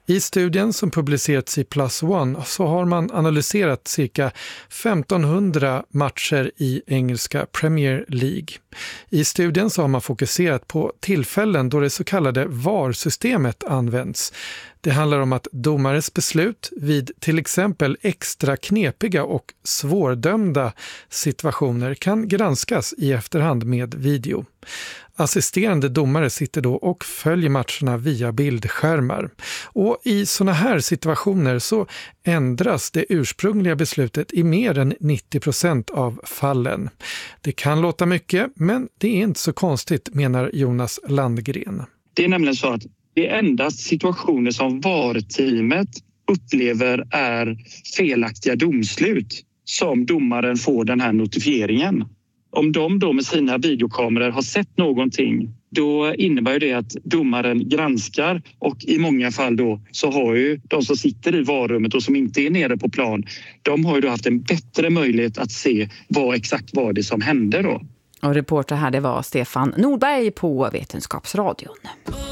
I studien som publicerats i Plus One så har man analyserat cirka 1500 matcher i engelska Premier League. I studien så har man fokuserat på tillfällen då det så kallade VAR-systemet används. Det handlar om att domares beslut vid till exempel extra knepiga och svårdömda situationer kan granskas i efterhand med video. Assisterande domare sitter då och följer matcherna via bildskärmar. Och i sådana här situationer så ändras det ursprungliga beslutet i mer än 90% av fallen. Det kan låta mycket, men det är inte så konstigt, menar Jonas Landgren. Det är nämligen så att det är endast situationer som VAR-teamet upplever är felaktiga domslut som domaren får den här notifieringen. Om de då med sina videokameror har sett någonting, då innebär det att domaren granskar, och i många fall då så har ju de som sitter i VAR-rummet och som inte är nere på plan, de har ju då haft en bättre möjlighet att se exakt vad det som hände då. Och reporter här, det var Stefan Nordberg på Vetenskapsradion.